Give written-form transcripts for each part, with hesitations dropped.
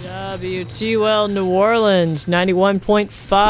WTUL New Orleans, 91.5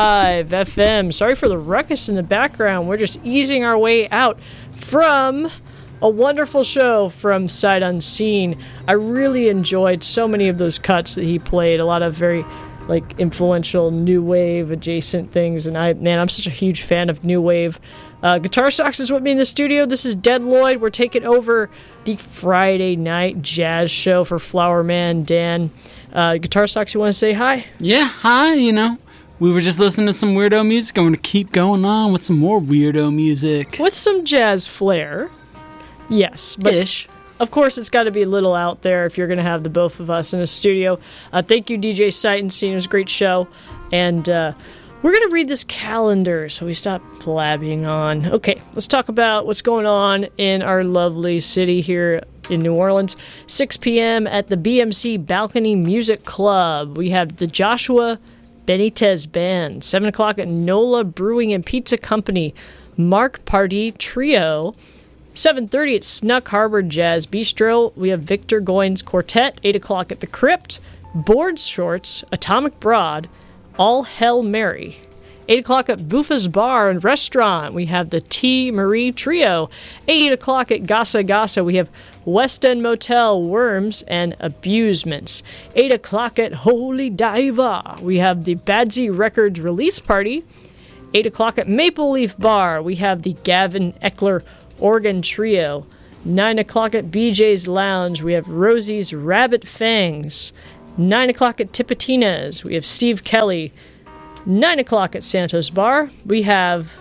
FM. Sorry for the ruckus in the background. We're just easing our way out from a wonderful show from Sight Unseen. I really enjoyed so many of those cuts that he played. A lot of very influential new wave adjacent things. And I'm such a huge fan of new wave. Guitar Stocks is with me in the studio. This is Dead Lloyd. We're taking over the Friday night jazz show for Flower Man Dan. Guitar Stocks, you want to say hi? Yeah, hi, we were just listening to some weirdo music. I'm going to keep going on with some more weirdo music. With some jazz flair. Yes. But Ish. Of course, it's got to be a little out there if you're going to have the both of us in a studio. Thank you, DJ Sight Unseen. It was a great show. And we're going to read this calendar, so we stop blabbing on. Okay, let's talk about what's going on in our lovely city here in New Orleans. 6 p.m. at the BMC Balcony Music Club. We have the Joshua Benitez Band. 7 o'clock at NOLA Brewing and Pizza Company. Mark Party Trio. 7:30 at Snuck Harbor Jazz Bistro. We have Victor Goins Quartet. 8 o'clock at the Crypt. Board Shorts. Atomic Broad. All Hail Mary. 8 o'clock at Buffa's Bar and Restaurant. We have the T. Marie Trio. 8 o'clock at Gasa Gasa. We have West End Motel, Worms, and Abusements. 8 o'clock at Holy Diva. We have the Badsy Records release party. 8 o'clock at Maple Leaf Bar. We have the Gavin Eckler Organ Trio. 9 o'clock at BJ's Lounge. We have Rosie's Rabbit Fangs. 9 o'clock at Tipitina's. We have Steve Kelly. 9 o'clock at Santos Bar. We have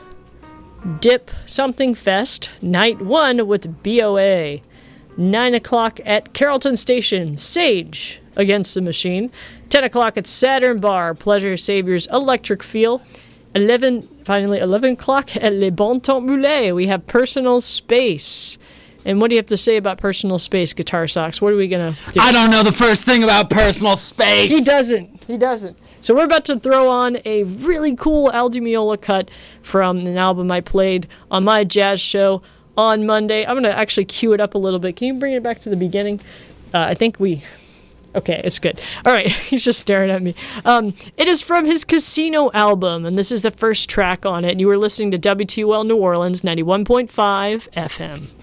Dip Something Fest. Night 1 with BOA. 9 o'clock at Carrollton Station. Sage Against the Machine. 10 o'clock at Saturn Bar. Pleasure Saviors Electric Feel. 11 o'clock at Le Bon Temps Brûlé. We have Personal Space. And what do you have to say about Personal Space, Guitar Socks? What are we going to do? I don't know the first thing about Personal Space. He doesn't. So we're about to throw on a really cool Al Di Meola cut from an album I played on my jazz show on Monday. I'm going to actually cue it up a little bit. Can you bring it back to the beginning? Okay, it's good. All right, he's just staring at me. It is from his Casino album, and this is the first track on it. You were listening to WTUL New Orleans, 91.5 FM.